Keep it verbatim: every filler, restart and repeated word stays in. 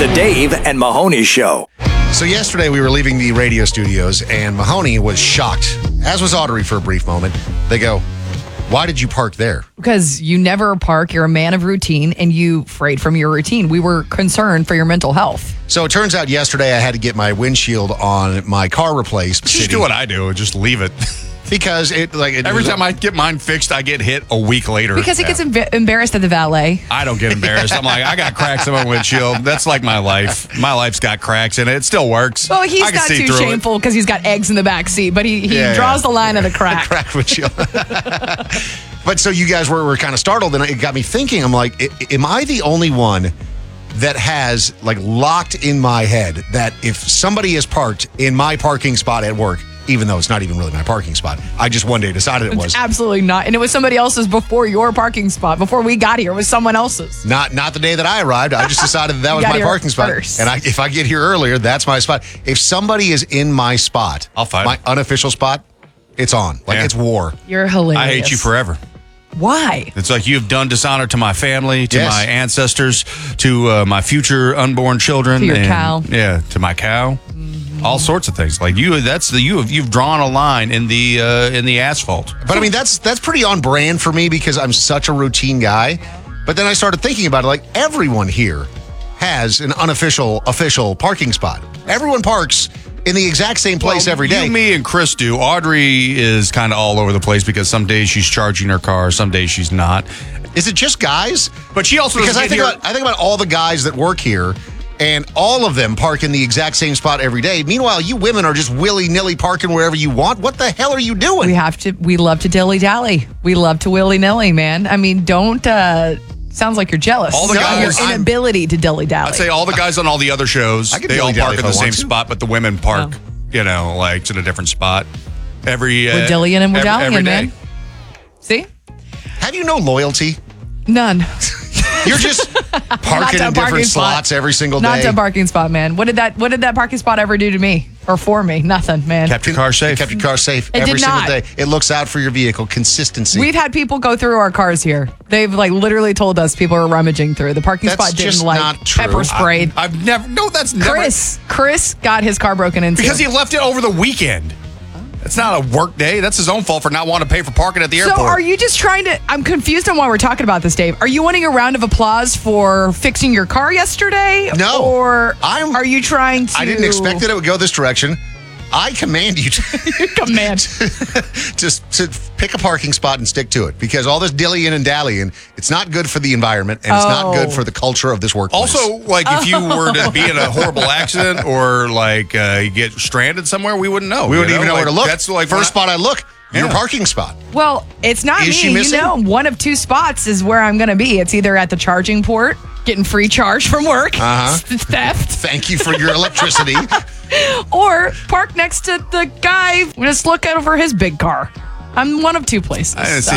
The Dave and Mahoney Show. So yesterday we were leaving the radio studios and Mahoney was shocked, as was Audrey for a brief moment. They go, why did you park there? Because you never park. You're a man of routine and you frayed from your routine. We were concerned for your mental health. So it turns out yesterday I had to get my windshield on my car replaced. Just City, do what I do. Just leave it. Because it like it Every was- time I get mine fixed, I get hit a week later. Because he gets emb- embarrassed at the valet. I don't get embarrassed. I'm like, I got cracks in my windshield. That's like my life. My life's got cracks in it. It still works. Well, he's I can not see too through it. shameful because he's got eggs in the back seat, but he, he Yeah, draws yeah. the line at a crack. crack windshield. But so you guys were, were kind of startled, and it got me thinking. I'm like, I- am I the only one that has like locked in my head that if somebody is parked in my parking spot at work, even though it's not even really my parking spot, I just one day decided it was. Absolutely not. And it was somebody else's before your parking spot. Before we got here, it was someone else's. Not not the day that I arrived. I just decided that, that You was got my here parking spot. first. And I, if I get here earlier, that's my spot. If somebody is in my spot, I'll fight my it. unofficial spot, it's on. Like Yeah. it's war. You're hilarious. I hate you forever. Why? It's like you've done dishonor to my family, to Yes. my ancestors, to uh, my future unborn children. To your and- cow. Yeah, to my cow. All sorts of things. Like you, that's the you have you've drawn a line in the uh, in the asphalt. But I mean, that's that's pretty on brand for me because I'm such a routine guy. But then I started thinking about it. Like everyone here has an unofficial official parking spot. Everyone parks in the exact same place Well, every day. You, me, and Chris do. Audrey is kind of all over the place because some days she's charging her car, some days she's not. Is it just guys? But she also Because doesn't I get think here- about I think about all the guys that work here, and all of them park in the exact same spot every day. Meanwhile, you women are just willy nilly parking wherever you want. What the hell are you doing? We have to, we love to dilly dally. We love to willy nilly, man. I mean, don't, uh, sounds like you're jealous. All the of guys- your I'm- inability to dilly dally. I'd say all the guys on all the other shows, I could they all dilly-dally park if in I the same want to. spot, but the women park, Oh. you know, like in a different spot. Every uh, We're dillying and we're every- dallying, every day. man. See? Have you no loyalty? None. You're just parking to a in different parking spot. slots every single Not day. to a parking spot, man. What did that What did that parking spot ever do to me or for me? Nothing, man. Kept your car safe. Kept your car safe It every did single not. day. It looks out for your vehicle. Consistency. We've had people go through our cars here. They've like literally told us people are rummaging through. The parking That's spot didn't just like not true. pepper sprayed. I've never. No, that's never. Chris, Chris got his car broken into. Because he left it over the weekend. It's not a work day. That's his own fault for not wanting to pay for parking at the So airport. are you just trying to, I'm confused on why we're talking about this, Dave. Are you wanting a round of applause for fixing your car yesterday? No. Or I'm- are you trying to? I didn't expect that it would go this direction. I command you to, Command. just to pick a parking spot and stick to it because all this dillying and dallying, it's not good for the environment and it's not Oh. good for the culture of this workplace. Also, like if you were to be in a horrible accident or like uh, you get stranded somewhere, we wouldn't know. we wouldn't you even know Like, where to look. That's like first when I- spot I look, your Yeah. parking spot. Well, it's not Is me. she missing? You know, one of two spots is where I'm going to be. It's either at the charging port, getting free charge from work, Uh-huh. theft, Thank you for your electricity. or park next to the guy. Just look over his big car. I'm one of two places. I didn't so. see